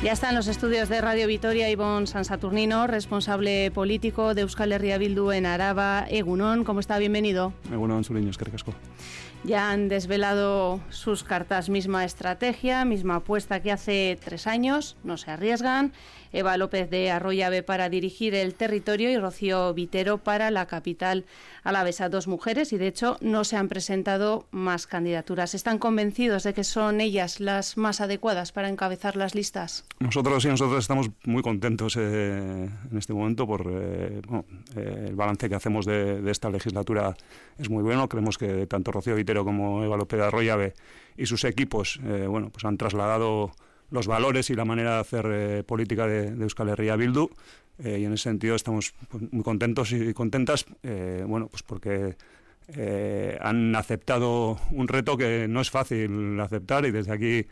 Ya está en los estudios de Radio Vitoria Ibon Sansaturnino, responsable político de Euskal Herria Bildu en Araba. Egunon, ¿cómo está? Bienvenido. Egunon, Zuriño, eskerrik asko. Ya han desvelado sus cartas, misma estrategia, misma apuesta que hace 3 años, no se arriesgan. Eva López de Arroyabe para dirigir el territorio y Rocío Vitero para la capital alavesa. 2 mujeres y de hecho no se han presentado más candidaturas. ¿Están convencidos de que son ellas las más adecuadas para encabezar las listas? Nosotros y nosotras estamos muy contentos en este momento por el balance que hacemos de esta legislatura es muy bueno. Creemos que tanto Rocío Vitero como Eva López de Arroyabe y sus equipos pues han trasladado los valores y la manera de hacer política de Euskal Herria Bildu, y en ese sentido estamos muy contentos y contentas, pues porque han aceptado un reto que no es fácil aceptar, y desde aquí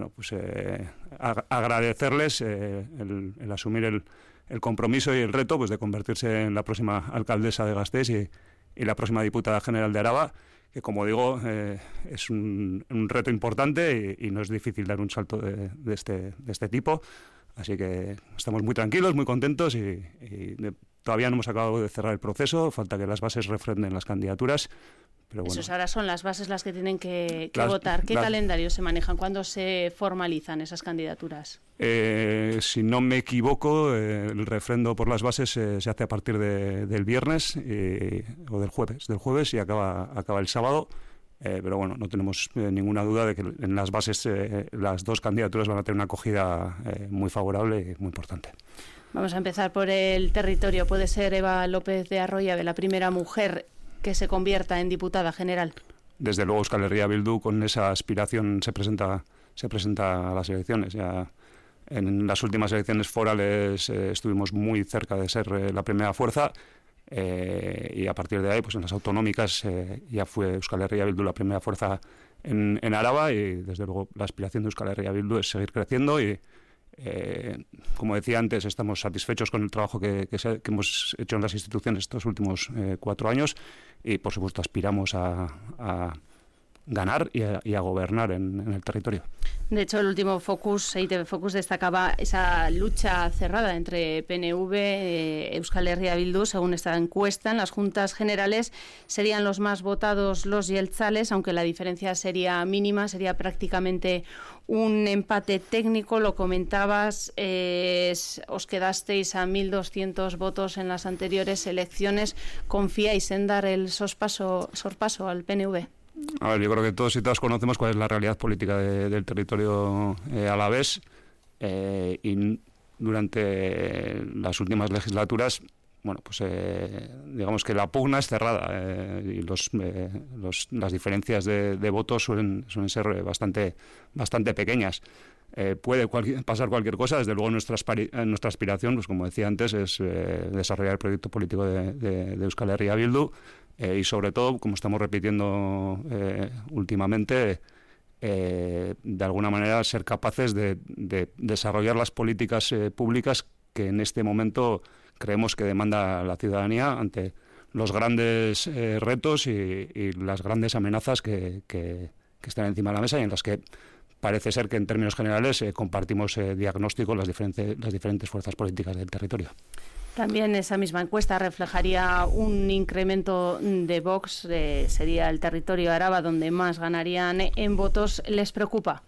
agradecerles el asumir el compromiso y el reto pues de convertirse en la próxima alcaldesa de Gasteiz y la próxima diputada general de Araba, que como digo es un reto importante y no es difícil dar un salto de este tipo. Así que estamos muy tranquilos, muy contentos y todavía no hemos acabado de cerrar el proceso, falta que las bases refrenden las candidaturas. Pero bueno. Esos ahora son las bases las que tienen que votar. ¿Qué calendario se manejan? ¿Cuándo se formalizan esas candidaturas? Si no me equivoco, el refrendo por las bases se hace a partir del viernes o del jueves y acaba el sábado. Pero bueno, no tenemos ninguna duda de que en las bases las 2 candidaturas van a tener una acogida muy favorable y muy importante. Vamos a empezar por el territorio. ¿Puede ser Eva López de Arroyabe la primera mujer que se convierta en diputada general? Desde luego Euskal Herria Bildu con esa aspiración se presenta a las elecciones. Ya en las últimas elecciones forales estuvimos muy cerca de ser la primera fuerza, y a partir de ahí pues en las autonómicas ya fue Euskal Herria Bildu la primera fuerza en Araba, y desde luego la aspiración de Euskal Herria Bildu es seguir creciendo y como decía antes, estamos satisfechos con el trabajo que hemos hecho en las instituciones estos últimos 4 años y por supuesto aspiramos a ganar y a gobernar en el territorio. De hecho, el último Focus, ITV Focus, destacaba esa lucha cerrada entre PNV, Euskal Herria Bildu. Según esta encuesta, en las juntas generales serían los más votados los jeltzales, aunque la diferencia sería mínima, sería prácticamente un empate técnico. Lo comentabas, os quedasteis a 1.200 votos en las anteriores elecciones. ¿Confiáis en dar el sorpaso al PNV? A ver, yo creo que todos y todas conocemos cuál es la realidad política del territorio alavés, y durante las últimas legislaturas, digamos que la pugna es cerrada, y las diferencias de votos suelen ser bastante pequeñas. Puede pasar cualquier cosa. Desde luego nuestra aspiración, pues como decía antes, es desarrollar el proyecto político de Euskal Herria Bildu, y sobre todo, como estamos repitiendo últimamente, de alguna manera ser capaces de desarrollar las políticas públicas que en este momento creemos que demanda la ciudadanía ante los grandes retos y las grandes amenazas que están encima de la mesa, y en las que parece ser que en términos generales compartimos diagnóstico las diferentes fuerzas políticas del territorio. También esa misma encuesta reflejaría un incremento de Vox, sería el territorio Araba donde más ganarían en votos. ¿Les preocupa?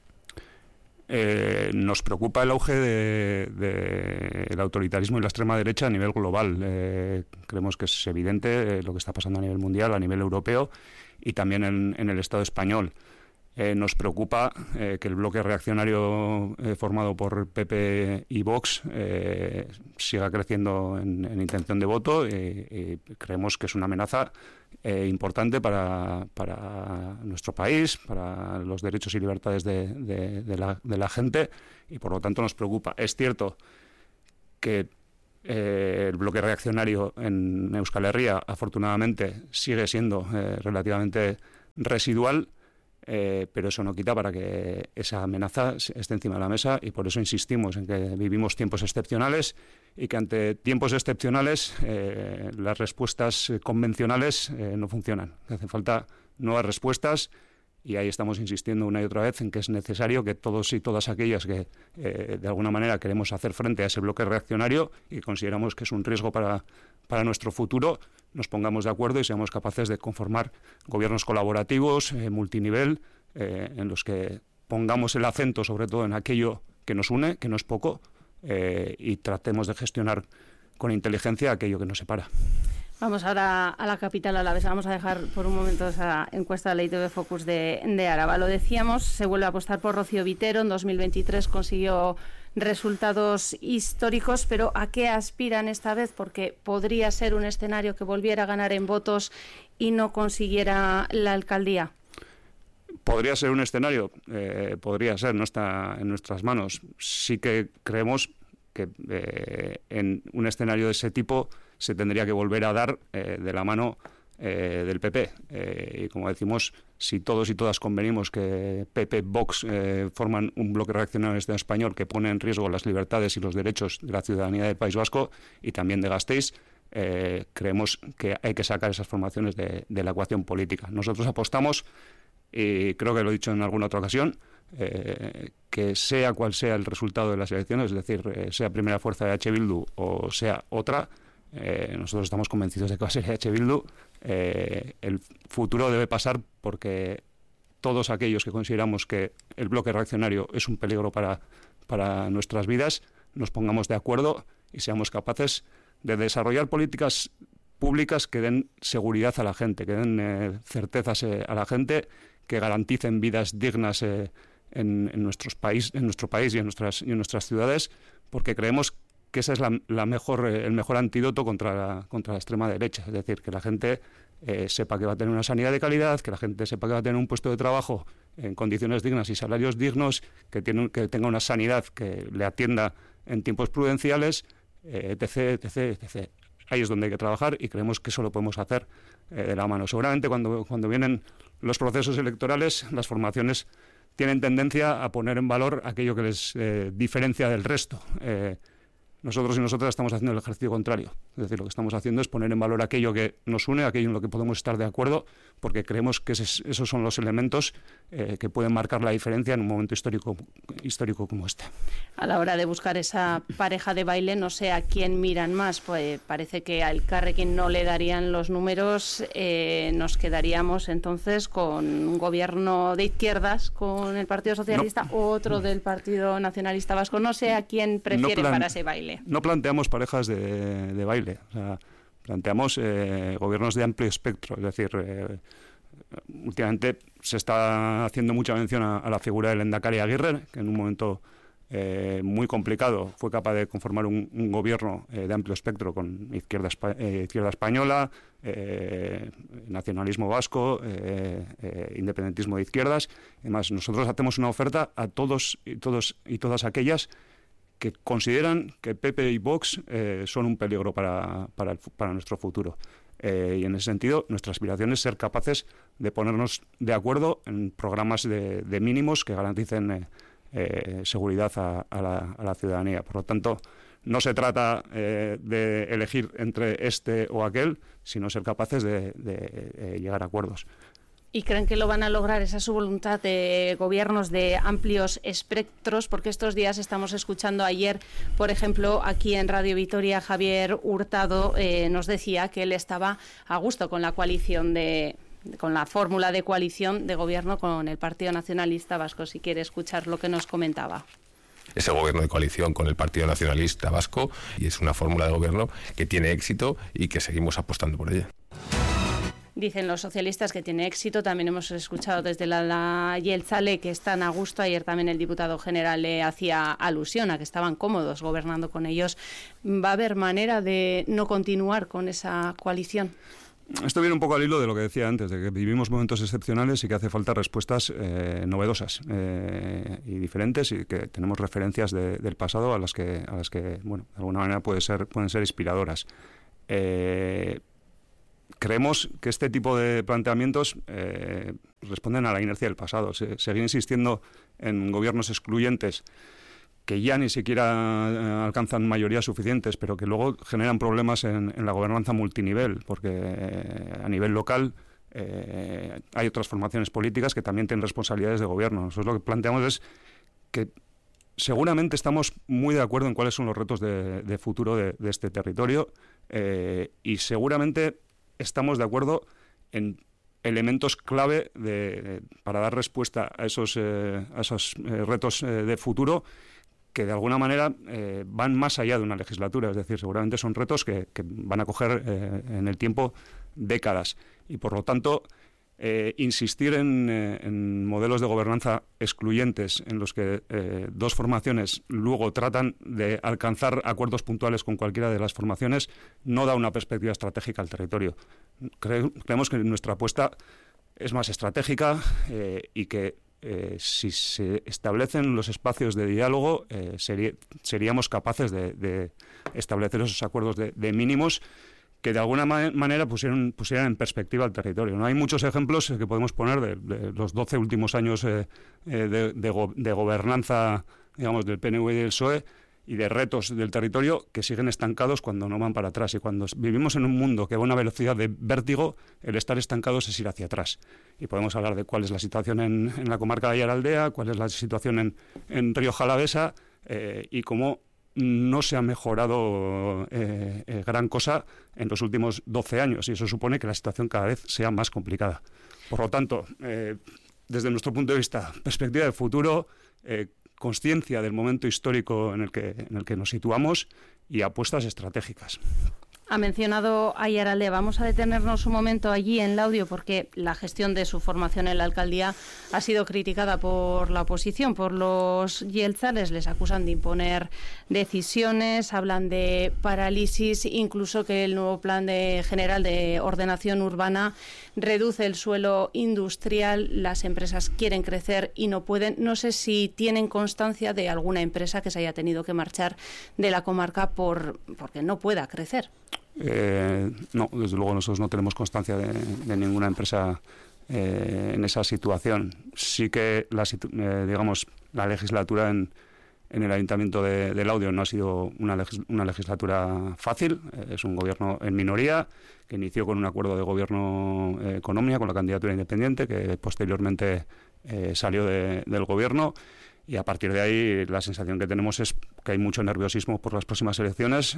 Nos preocupa el auge del autoritarismo y la extrema derecha a nivel global. Creemos que es evidente lo que está pasando a nivel mundial, a nivel europeo y también en el Estado español. Nos preocupa que el bloque reaccionario formado por PP y Vox siga creciendo en intención de voto, y creemos que es una amenaza importante para nuestro país, para los derechos y libertades de la gente, y por lo tanto nos preocupa. Es cierto que el bloque reaccionario en Euskal Herria afortunadamente sigue siendo relativamente residual, pero eso no quita para que esa amenaza esté encima de la mesa, y por eso insistimos en que vivimos tiempos excepcionales y que ante tiempos excepcionales las respuestas convencionales no funcionan. Hace falta nuevas respuestas y ahí estamos insistiendo una y otra vez en que es necesario que todos y todas aquellas que de alguna manera queremos hacer frente a ese bloque reaccionario y consideramos que es un riesgo para nuestro futuro, nos pongamos de acuerdo y seamos capaces de conformar gobiernos colaborativos, multinivel, en los que pongamos el acento sobre todo en aquello que nos une, que no es poco, y tratemos de gestionar con inteligencia aquello que nos separa. Vamos ahora a la capital alavesa. Vamos a dejar por un momento esa encuesta de la ITV Focus de Araba. Lo decíamos, se vuelve a apostar por Rocío Vitero. En 2023 consiguió resultados históricos, pero ¿a qué aspiran esta vez? Porque podría ser un escenario que volviera a ganar en votos y no consiguiera la alcaldía. Podría ser un escenario, podría ser, no está en nuestras manos. Sí que creemos que en un escenario de ese tipo se tendría que volver a dar de la mano del PP. Y como decimos, si todos y todas convenimos que PP, Vox forman un bloque reaccionario en el Estado español que pone en riesgo las libertades y los derechos de la ciudadanía del País Vasco y también de Gasteiz, creemos que hay que sacar esas formaciones de la ecuación política. Nosotros apostamos, y creo que lo he dicho en alguna otra ocasión, que sea cual sea el resultado de las elecciones, es decir, sea primera fuerza de H. Bildu o sea otra, nosotros estamos convencidos de que va a ser H. Bildu. El futuro debe pasar porque todos aquellos que consideramos que el bloque reaccionario es un peligro para nuestras vidas, nos pongamos de acuerdo y seamos capaces de desarrollar políticas públicas que den seguridad a la gente, que den certezas a la gente, que garanticen vidas dignas en nuestro país y en nuestras ciudades, porque creemos que ese es el mejor antídoto contra la extrema derecha. Es decir, que la gente sepa que va a tener una sanidad de calidad, que la gente sepa que va a tener un puesto de trabajo en condiciones dignas y salarios dignos, que tenga una sanidad que le atienda en tiempos prudenciales, etc., etc., etc. Ahí es donde hay que trabajar y creemos que eso lo podemos hacer de la mano. Seguramente cuando vienen los procesos electorales, las formaciones tienen tendencia a poner en valor aquello que les diferencia del resto. Nosotros y nosotras estamos haciendo el ejercicio contrario. Es decir, lo que estamos haciendo es poner en valor aquello que nos une, aquello en lo que podemos estar de acuerdo, porque creemos que esos son los elementos que pueden marcar la diferencia en un momento histórico como este. A la hora de buscar esa pareja de baile, no sé a quién miran más. Pues parece que al Elkarrekin no le darían los números. Nos quedaríamos entonces con un gobierno de izquierdas con el Partido Socialista, otro del Partido Nacionalista Vasco. No sé a quién prefiere para ese baile. No planteamos parejas de baile, o sea, planteamos gobiernos de amplio espectro, es decir, últimamente se está haciendo mucha mención a la figura del Lehendakari Aguirre, que en un momento muy complicado fue capaz de conformar un gobierno de amplio espectro con izquierda española, nacionalismo vasco, independentismo de izquierdas. Además, nosotros hacemos una oferta a todos y todas aquellas que consideran que PP y Vox son un peligro para nuestro futuro. Y en ese sentido, nuestra aspiración es ser capaces de ponernos de acuerdo en programas de mínimos que garanticen seguridad a la ciudadanía. Por lo tanto, no se trata de elegir entre este o aquel, sino ser capaces de llegar a acuerdos. ¿Y creen que lo van a lograr? Esa es su voluntad de gobiernos de amplios espectros, porque estos días estamos escuchando ayer, por ejemplo, aquí en Radio Vitoria, Javier Hurtado nos decía que él estaba a gusto con la coalición con la fórmula de coalición de gobierno con el Partido Nacionalista Vasco. Si quiere escuchar lo que nos comentaba. Ese gobierno de coalición con el Partido Nacionalista Vasco, y es una fórmula de gobierno que tiene éxito y que seguimos apostando por ella. Dicen los socialistas que tiene éxito. También hemos escuchado desde la Jeltzale que están a gusto. Ayer también el diputado general le hacía alusión a que estaban cómodos gobernando con ellos. ¿Va a haber manera de no continuar con esa coalición? Esto viene un poco al hilo de lo que decía antes, de que vivimos momentos excepcionales y que hace falta respuestas novedosas y diferentes, y que tenemos referencias del pasado a las que bueno, de alguna manera pueden ser inspiradoras. Creemos que este tipo de planteamientos responden a la inercia del pasado. Seguir insistiendo en gobiernos excluyentes que ya ni siquiera alcanzan mayorías suficientes, pero que luego generan problemas en la gobernanza multinivel, porque a nivel local hay otras formaciones políticas que también tienen responsabilidades de gobierno. Nosotros lo que planteamos es que seguramente estamos muy de acuerdo en cuáles son los retos de futuro de este territorio, y seguramente estamos de acuerdo en elementos clave para dar respuesta a esos retos de futuro, que de alguna manera van más allá de una legislatura. Es decir, seguramente son retos que van a coger en el tiempo décadas, y por lo tanto insistir en modelos de gobernanza excluyentes en los que dos formaciones luego tratan de alcanzar acuerdos puntuales con cualquiera de las formaciones no da una perspectiva estratégica al territorio. Creemos que nuestra apuesta es más estratégica, y que si se establecen los espacios de diálogo seríamos capaces de establecer esos acuerdos de mínimos que de alguna manera pusieran en perspectiva el territorio. No hay muchos ejemplos que podemos poner de los 12 últimos años de gobernanza, digamos, del PNV y del PSOE, y de retos del territorio que siguen estancados cuando no van para atrás. Y cuando vivimos en un mundo que va a una velocidad de vértigo, el estar estancados es ir hacia atrás. Y podemos hablar de cuál es la situación en la comarca de Aiaraldea, cuál es la situación en Rioja Alavesa, y cómo no se ha mejorado gran cosa en los últimos 12 años, y eso supone que la situación cada vez sea más complicada. Por lo tanto, desde nuestro punto de vista, perspectiva de futuro, consciencia del momento histórico en el que nos situamos y apuestas estratégicas. Ha mencionado Aiaraldea. Vamos a detenernos un momento allí en Laudio, porque la gestión de su formación en la alcaldía ha sido criticada por la oposición, por los jeltzales. Les acusan de imponer decisiones, hablan de parálisis, incluso que el nuevo plan general de ordenación urbana reduce el suelo industrial. Las empresas quieren crecer y no pueden. No sé si tienen constancia de alguna empresa que se haya tenido que marchar de la comarca porque no pueda crecer. No, desde luego nosotros no tenemos constancia de ninguna empresa en esa situación. Sí que la legislatura en el Ayuntamiento de Laudio no ha sido una legislatura fácil. Es un gobierno en minoría que inició con un acuerdo de gobierno con Omnia, con la candidatura independiente, que posteriormente salió del gobierno. Y a partir de ahí la sensación que tenemos es que hay mucho nerviosismo por las próximas elecciones,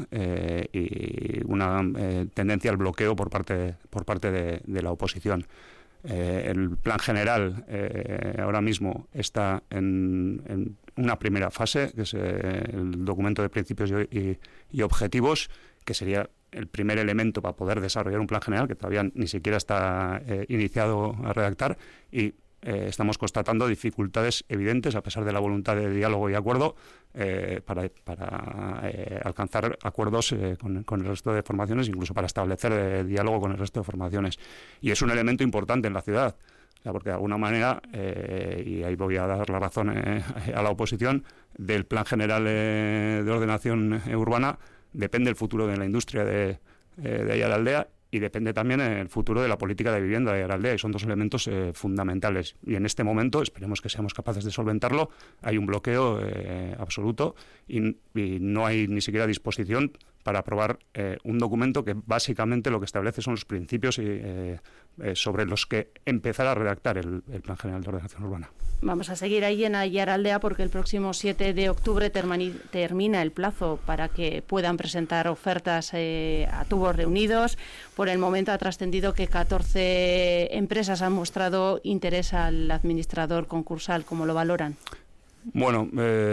y una tendencia al bloqueo por parte de la oposición. El plan general ahora mismo está en una primera fase, que es el documento de principios y objetivos, que sería el primer elemento para poder desarrollar un plan general, que todavía ni siquiera está iniciado a redactar, y estamos constatando dificultades evidentes, a pesar de la voluntad de diálogo y acuerdo, para alcanzar acuerdos con el resto de formaciones, incluso para establecer diálogo con el resto de formaciones. Y es un elemento importante en la ciudad, porque de alguna manera, y ahí voy a dar la razón a la oposición, del Plan General de Ordenación Urbana depende el futuro de la industria de Aiaraldea, y depende también el futuro de la política de vivienda de Aiaraldea, y son dos elementos fundamentales. Y en este momento, esperemos que seamos capaces de solventarlo, hay un bloqueo absoluto y no hay ni siquiera disposición para aprobar un documento que básicamente lo que establece son los principios sobre los que empezar a redactar el Plan General de Ordenación Urbana. Vamos a seguir ahí en Aiaraldea, porque el próximo 7 de octubre termina el plazo para que puedan presentar ofertas a tubos reunidos. Por el momento ha trascendido que 14 empresas han mostrado interés al administrador concursal. ¿Cómo lo valoran? Bueno,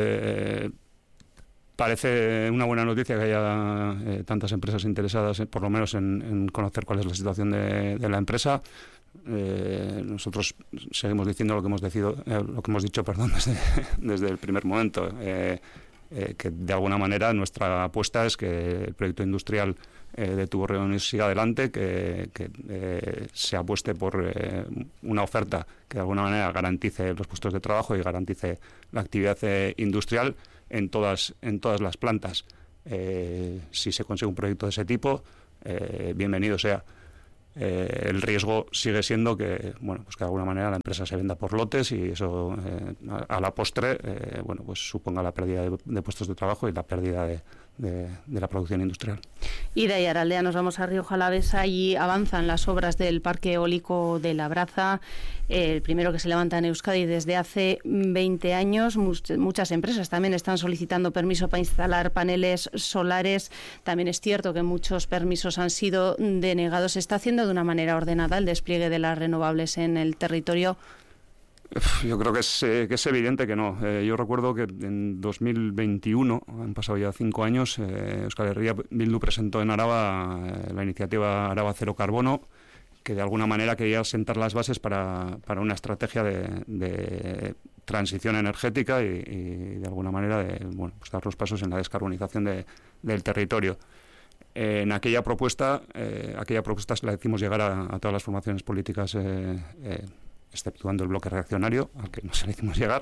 parece una buena noticia que haya tantas empresas interesadas, por lo menos en conocer cuál es la situación de la empresa. Nosotros seguimos diciendo lo que hemos dicho desde el primer momento, que de alguna manera nuestra apuesta es que el proyecto industrial de Tubos Reunidos siga adelante, que se apueste por una oferta que de alguna manera garantice los puestos de trabajo y garantice la actividad industrial en todas las plantas. Si se consigue un proyecto de ese tipo, bienvenido sea. El riesgo sigue siendo que, pues que de alguna manera la empresa se venda por lotes, y eso a la postre, pues suponga la pérdida de puestos de trabajo y la pérdida de la producción industrial. Y de Aiaraldea nos vamos a Rioja Alavesa. Allí avanzan las obras del parque eólico de Labraza, el primero que se levanta en Euskadi desde hace 20 años. Muchas empresas también están solicitando permiso para instalar paneles solares. También es cierto que muchos permisos han sido denegados. ¿Se está haciendo de una manera ordenada el despliegue de las renovables en el territorio? Yo creo que es evidente que no. Yo recuerdo que en 2021, han pasado ya 5 años, Euskal Herria Bildu presentó en Araba la iniciativa Araba Cero Carbono, que de alguna manera quería sentar las bases para una estrategia de transición energética y de alguna manera pues dar los pasos en la descarbonización del territorio. En aquella propuesta se la hicimos llegar a todas las formaciones políticas, exceptuando el bloque reaccionario, al que no se le hicimos llegar,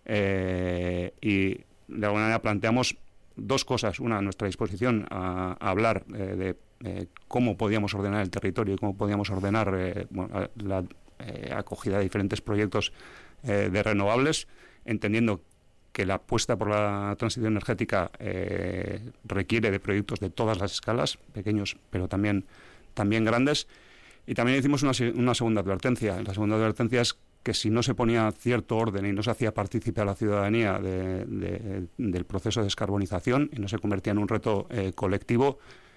y de alguna manera planteamos dos cosas. Una, nuestra disposición a hablar de cómo podíamos ordenar el territorio y cómo podíamos ordenar la acogida de diferentes proyectos de renovables, entendiendo que la apuesta por la transición energética requiere de proyectos de todas las escalas, pequeños pero también grandes. Y también hicimos una segunda advertencia. La segunda advertencia es que si no se ponía cierto orden y no se hacía partícipe a la ciudadanía del proceso de descarbonización y no se convertía en un reto colectivo,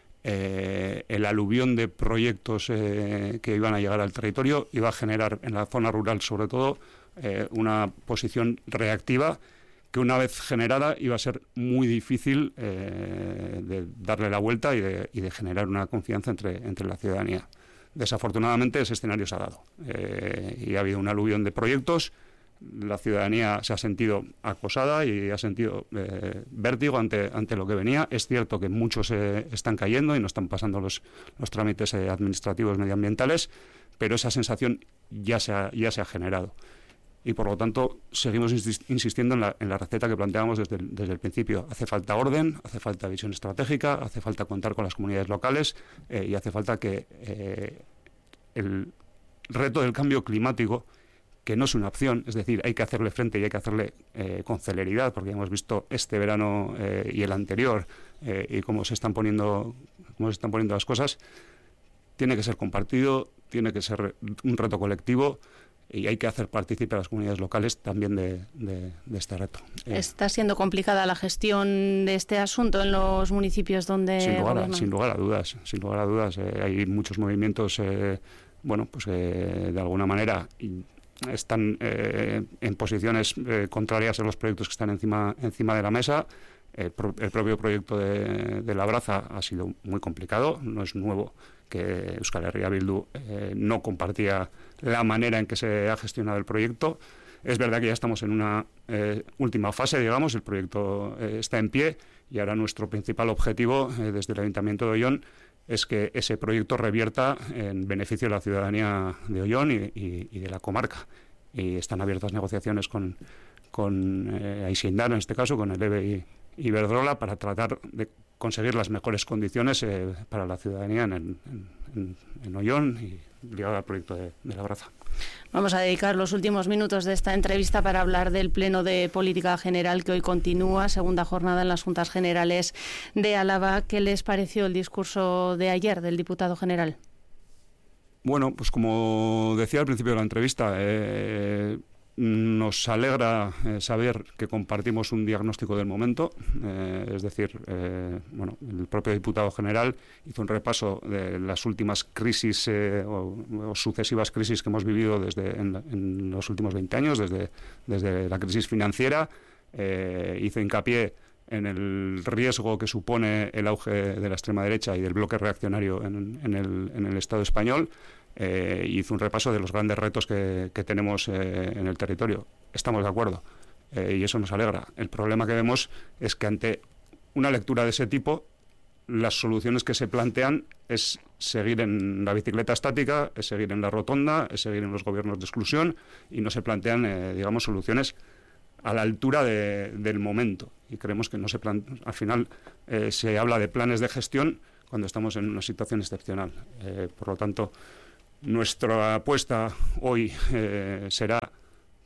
el aluvión de proyectos que iban a llegar al territorio iba a generar en la zona rural sobre todo una posición reactiva que una vez generada iba a ser muy difícil de darle la vuelta y de generar una confianza entre la ciudadanía. Desafortunadamente ese escenario se ha dado y ha habido un aluvión de proyectos. La ciudadanía se ha sentido acosada y ha sentido vértigo ante lo que venía. Es cierto que muchos están cayendo y no están pasando los trámites administrativos medioambientales, pero esa sensación ya se ha generado. Y por lo tanto seguimos insistiendo en la receta que planteábamos desde el principio. Hace falta orden, hace falta visión estratégica, hace falta contar con las comunidades locales y hace falta que el reto del cambio climático, que no es una opción, es decir, hay que hacerle frente y hay que hacerle con celeridad, porque hemos visto este verano y el anterior y cómo se están poniendo las cosas, tiene que ser compartido, tiene que ser un reto colectivo. Y hay que hacer partícipe a las comunidades locales también de este reto. ¿Está siendo complicada la gestión de este asunto en los municipios donde sin lugar a dudas. Hay muchos movimientos, de alguna manera están en posiciones contrarias a los proyectos que están encima de la mesa. El propio proyecto de Labraza ha sido muy complicado, no es nuevo que Euskal Herria Bildu no compartía la manera en que se ha gestionado el proyecto. Es verdad que ya estamos en una última fase, digamos, el proyecto está en pie y ahora nuestro principal objetivo desde el Ayuntamiento de Ollón es que ese proyecto revierta en beneficio de la ciudadanía de Ollón y de la comarca. Y están abiertas negociaciones con Aixendar, en este caso, con el EVE y Iberdrola, para tratar de conseguir las mejores condiciones para la ciudadanía en Ollón y ligado al proyecto de Labraza. Vamos a dedicar los últimos minutos de esta entrevista para hablar del Pleno de Política General que hoy continúa, segunda jornada en las Juntas Generales de Álava. ¿Qué les pareció el discurso de ayer del diputado general? Bueno, pues como decía al principio de la entrevista, nos alegra saber que compartimos un diagnóstico del momento, es decir, el propio diputado general hizo un repaso de las últimas crisis o sucesivas crisis que hemos vivido en los últimos 20 años, desde la crisis financiera, hizo hincapié en el riesgo que supone el auge de la extrema derecha y del bloque reaccionario en el Estado español. Hizo un repaso de los grandes retos que tenemos en el territorio. Estamos de acuerdo y eso nos alegra. El problema que vemos es que ante una lectura de ese tipo, las soluciones que se plantean es seguir en la bicicleta estática, es seguir en la rotonda, es seguir en los gobiernos de exclusión y no se plantean, soluciones a la altura del momento. Y creemos que al final se habla de planes de gestión cuando estamos en una situación excepcional. Por lo tanto, nuestra apuesta hoy será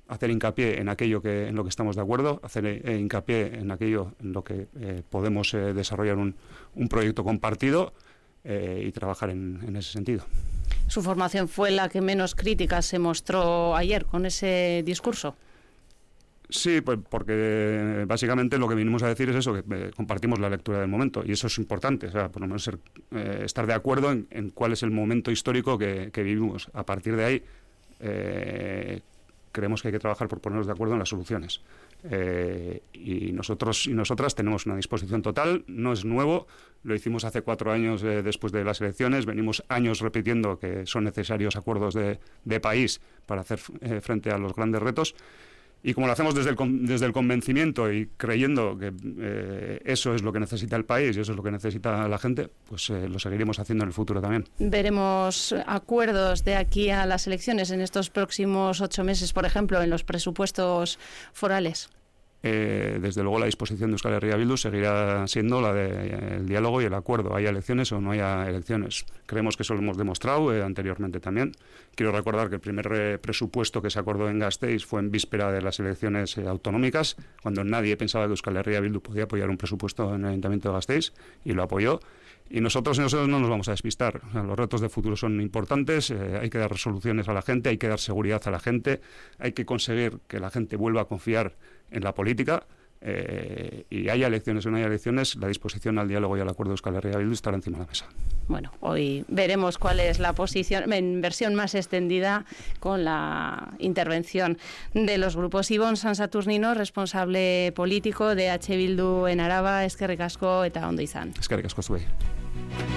hacer hincapié en aquello en lo que estamos de acuerdo, hacer hincapié en aquello en lo que podemos desarrollar un proyecto compartido y trabajar en ese sentido. Su formación fue la que menos crítica se mostró ayer con ese discurso. Sí, pues porque básicamente lo que vinimos a decir es eso, que compartimos la lectura del momento, y eso es importante, o sea, por lo menos estar de acuerdo en cuál es el momento histórico que vivimos. A partir de ahí, creemos que hay que trabajar por ponernos de acuerdo en las soluciones. Y nosotros y nosotras tenemos una disposición total, no es nuevo, lo hicimos hace 4 años después de las elecciones, venimos años repitiendo que son necesarios acuerdos de país para hacer frente a los grandes retos. Y como lo hacemos desde el convencimiento y creyendo que eso es lo que necesita el país y eso es lo que necesita la gente, pues lo seguiremos haciendo en el futuro también. ¿Veremos acuerdos de aquí a las elecciones en estos próximos 8 meses, por ejemplo, en los presupuestos forales? Desde luego la disposición de Euskal Herria Bildu seguirá siendo la del diálogo y el acuerdo, haya elecciones o no haya elecciones. Creemos que eso lo hemos demostrado anteriormente también. Quiero recordar que el primer presupuesto que se acordó en Gasteiz fue en víspera de las elecciones autonómicas, cuando nadie pensaba que Euskal Herria Bildu podía apoyar un presupuesto en el Ayuntamiento de Gasteiz, y lo apoyó. Y nosotros no nos vamos a despistar. O sea, los retos de futuro son importantes, hay que dar resoluciones a la gente, hay que dar seguridad a la gente, hay que conseguir que la gente vuelva a confiar en la política, y haya elecciones o no haya elecciones, la disposición al diálogo y al acuerdo de Euskal Herria Bildu estará encima de la mesa. Bueno, hoy veremos cuál es la posición en versión más extendida con la intervención de los grupos. Ibon Sansaturnino, responsable político de H. Bildu en Araba, eskerrik asko eta ondo izan. Eskerrik asko zuei.